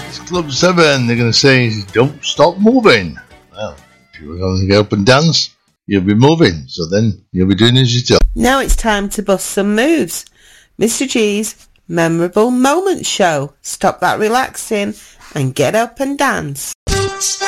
It's Club 7. They're going to say, don't stop moving. Well, if you're going to get up and dance, you'll be moving. So then you'll be doing as you tell. Now it's time to bust some moves. Mr. G's Memorable Moments Show. Stop that relaxing and get up and dance.